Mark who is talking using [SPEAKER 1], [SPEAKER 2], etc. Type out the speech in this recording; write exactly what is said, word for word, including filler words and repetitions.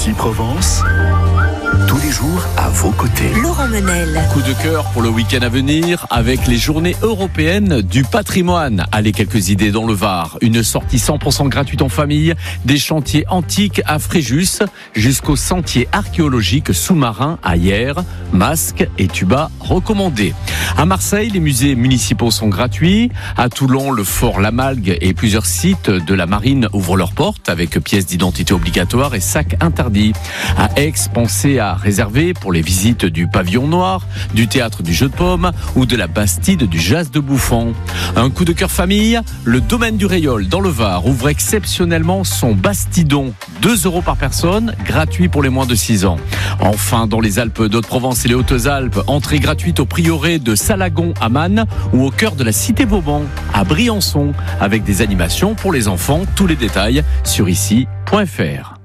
[SPEAKER 1] Ici Provence, tous les jours à vos côtés.
[SPEAKER 2] Laurent Menel.
[SPEAKER 3] Coup de cœur pour le week-end à venir avec les journées européennes du patrimoine. Allez, quelques idées dans le Var. Une sortie cent pour cent gratuite en famille, des chantiers antiques à Fréjus jusqu'au sentier archéologique sous-marin à Hyères. Masques et tuba recommandés. À Marseille, les musées municipaux sont gratuits. À Toulon, le fort Lamalgue et plusieurs sites de la marine ouvrent leurs portes avec pièces d'identité obligatoires et sacs interdits. À Aix, pensez à réserver pour les visites du pavillon noir, du théâtre du jeu de paume ou de la Bastide du Jas de Bouffon. Un coup de cœur famille, le domaine du Réol dans le Var ouvre exceptionnellement son Bastidon. deux euros par personne, gratuit pour les moins de six ans. Enfin, dans les Alpes d'Haute-Provence et les Hautes-Alpes, entrée gratuite au prieuré de Salagon à Man ou au cœur de la cité Vauban à Briançon avec des animations pour les enfants. Tous les détails sur ici point f r.